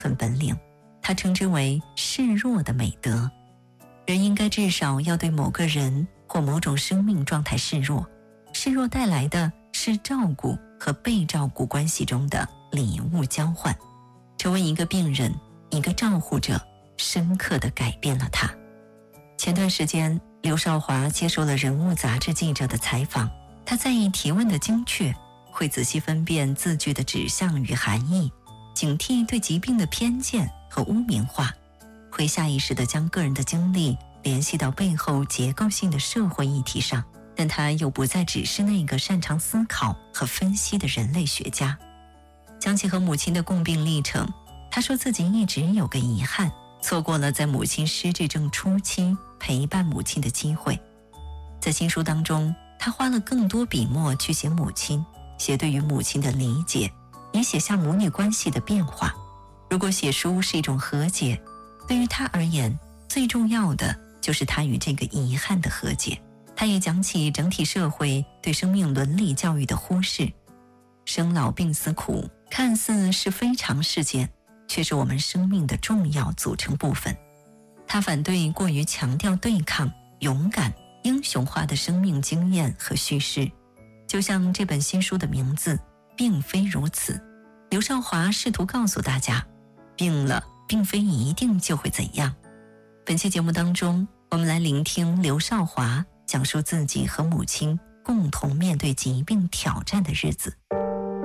份本领，他称之为示弱的美德。人应该至少要对某个人或某种生命状态示弱，示弱带来的是照顾和被照顾关系中的礼物交换。成为一个病人，一个照护者，深刻地改变了他。前段时间，刘少华接受了《人物》杂志记者的采访，他在意提问的精确，会仔细分辨字句的指向与含义，警惕对疾病的偏见和污名化，会下意识地将个人的经历联系到背后结构性的社会议题上，但他又不再只是那个擅长思考和分析的人类学家。讲起和母亲的共病历程，他说自己一直有个遗憾，错过了在母亲失智症初期陪伴母亲的机会。在新书当中，他花了更多笔墨去写母亲，写对于母亲的理解，也写下母女关系的变化。如果写书是一种和解，对于他而言，最重要的就是他与这个遗憾的和解。他也讲起整体社会对生命伦理教育的忽视。生老病死苦，看似是非常事件，却是我们生命的重要组成部分。他反对过于强调对抗、勇敢、英雄化的生命经验和叙事。就像这本新书的名字，并非如此。刘少华试图告诉大家，病了并非一定就会怎样。本期节目当中，我们来聆听刘少华讲述自己和母亲共同面对疾病挑战的日子。